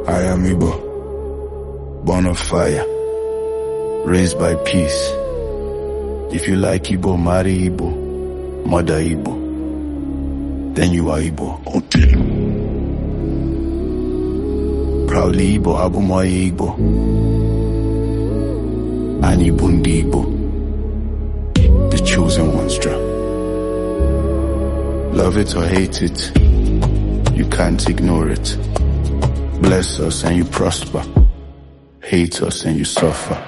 I am Igbo, born of fire, raised by peace. If you like Igbo, marry Igbo, mother Igbo, then you are Igbo. Okay. Proudly Igbo, Abumoye Igbo, and Ibundi Igbo, the chosen ones draw. Love it or hate it, you can't ignore it. Bless us and you prosper, hate us and you suffer.